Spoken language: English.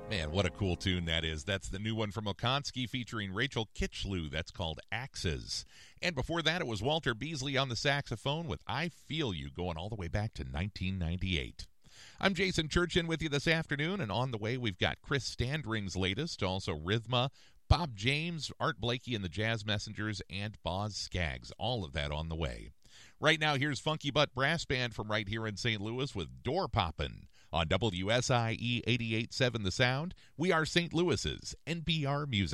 Man, what a cool tune that is. That's the new one from Okonski featuring Rachel Kitchlew. That's called Axes. And before that, it was Walter Beasley on the saxophone with I Feel You, going all the way back to 1998. I'm Jason Churchin with you this afternoon, and on the way we've got Chris Standring's latest, also Rhythma, Bob James, Art Blakey and the Jazz Messengers, and Boz Scaggs. All of that on the way. Right now, here's Funky Butt Brass Band from right here in St. Louis with Door Poppin' on WSIE 88.7 The Sound. We are St. Louis's NPR Music.